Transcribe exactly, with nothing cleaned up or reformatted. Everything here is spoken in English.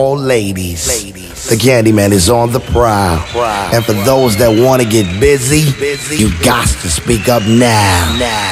all ladies, the Candyman is on the prowl. And for those that want to get busy, you got to speak up now.